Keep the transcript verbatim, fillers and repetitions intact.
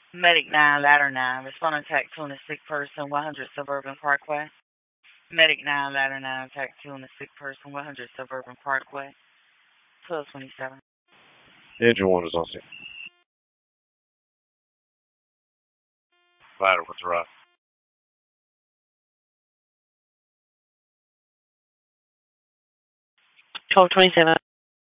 Medic nine, Ladder nine, responding attack two on a sick person, one hundred Suburban Parkway. Medic nine, Ladder nine, attack two on a sick person, one hundred Suburban Parkway, twelve twenty-seven. Engine one is on scene. Ladder, what's right? twelve twenty-seven.